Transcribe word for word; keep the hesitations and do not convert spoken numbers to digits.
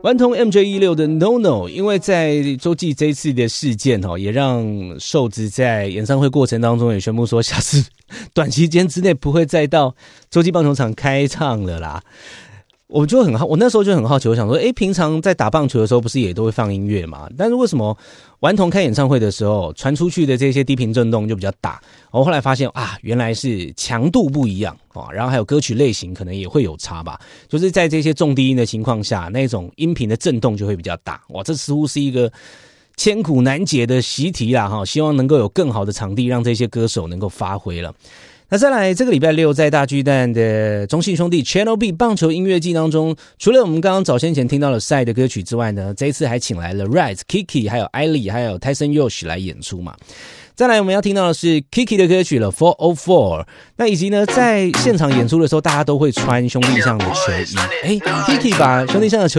顽童 M J 十六 的 No No， 因为在周记这一次的事件也让瘦子在演唱会过程当中也宣布说，下次短期间之内不会再到洲际棒球场开唱了啦。我就很好，我那时候就很好奇，我想说，诶，平常在打棒球的时候不是也都会放音乐嘛？但是为什么顽童开演唱会的时候传出去的这些低频震动就比较大？我后来发现啊，原来是强度不一样啊，然后还有歌曲类型可能也会有差吧。就是在这些重低音的情况下，那种音频的震动就会比较大。哇，这似乎是一个千古难解的习题啦哈！希望能够有更好的场地让这些歌手能够发挥了。那再来，这个礼拜六在大巨蛋的中信兄弟 Channel B 棒球音乐季当中，除了我们刚刚早先前听到了赛的歌曲之外呢，这一次还请来了 Rise、Kiki 还有艾莉还有 Tyson Yosh 来演出嘛。再来我们要听到的是 Kiki 的歌曲了 四零四， 那以及呢在现场演出的时候大家都会穿兄弟象的球衣，诶 Kiki 把兄弟象的球